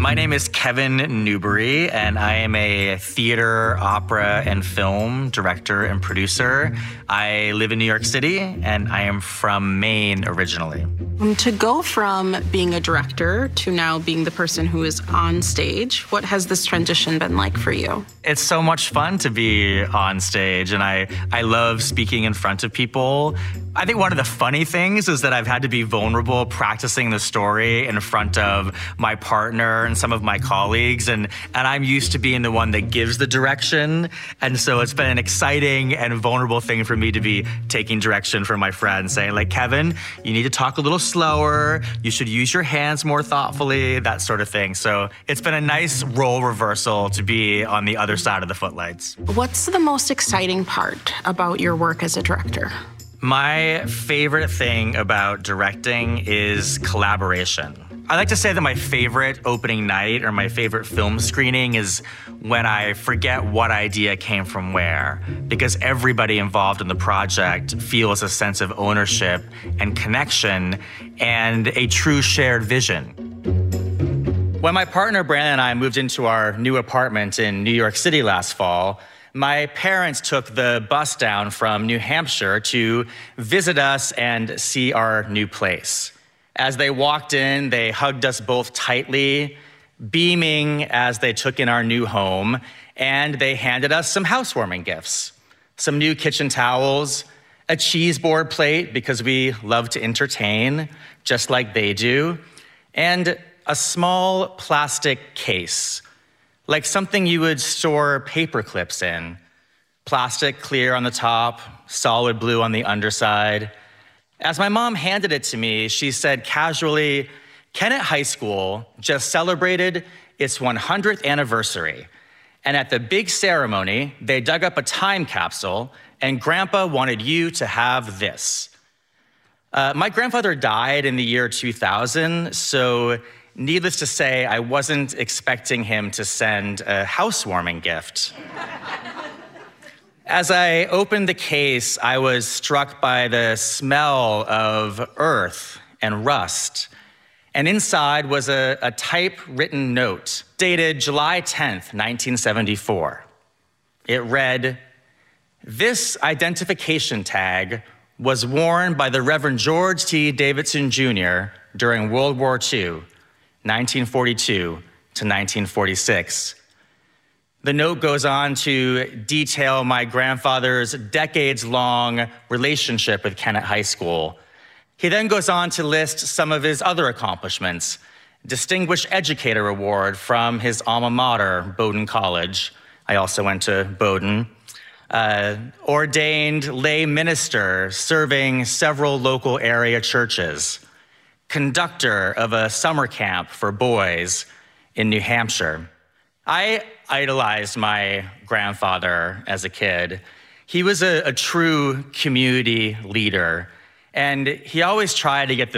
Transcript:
My name is Kevin Newbury, and I am a theater, opera, and film director and producer. I live in New York City, and I am from Maine originally. To go from being a director to now being the person who is on stage, what has this transition been like for you? It's so much fun to be on stage, and I love speaking in front of people. I think one of the funny things is that I've had to be vulnerable practicing the story in front of my partner and some of my colleagues, and I'm used to being the one that gives the direction, and so it's been an exciting and vulnerable thing for me to be taking direction from my friends, saying like, Kevin, you need to talk a little slower, you should use your hands more thoughtfully, that sort of thing. So it's been a nice role reversal to be on the other side of the footlights. What's the most exciting part about your work as a director? My favorite thing about directing is collaboration. I like to say that my favorite opening night or my favorite film screening is when I forget what idea came from where, because everybody involved in the project feels a sense of ownership and connection and a true shared vision. When my partner Brandon and I moved into our new apartment in New York City last fall, my parents took the bus down from New Hampshire to visit us and see our new place. As they walked in, they hugged us both tightly, beaming as they took in our new home, and they handed us some housewarming gifts, some new kitchen towels, a cheese board plate because we love to entertain, just like they do, and a small plastic case, like something you would store paper clips in. Plastic clear on the top, solid blue on the underside. As my mom handed it to me, she said casually, Kennett High School just celebrated its 100th anniversary. And at the big ceremony, they dug up a time capsule, and Grandpa wanted you to have this. My grandfather died in the year 2000, so needless to say, I wasn't expecting him to send a housewarming gift. As I opened the case, I was struck by the smell of earth and rust. And inside was a typewritten note dated July 10th, 1974. It read, "This identification tag was worn by the Reverend George T. Davidson Jr. during World War II, 1942 to 1946. The note goes on to detail my grandfather's decades-long relationship with Kennett High School. He then goes on to list some of his other accomplishments: Distinguished Educator Award from his alma mater, Bowdoin College. I also went to Bowdoin. Ordained lay minister serving several local area churches. Conductor of a summer camp for boys in New Hampshire. I idolized my grandfather as a kid. He was a true community leader, and he always tried to get the